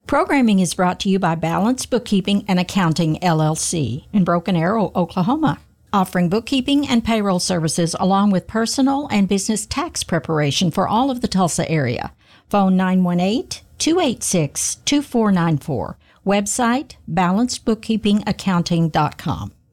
Programming is brought to you by Balance Bookkeeping and Accounting, LLC, in Broken Arrow, Oklahoma, offering bookkeeping and payroll services along with personal and business tax preparation for all of the Tulsa area. Phone 918-286-2494. Website, balancedbookkeepingaccounting.com.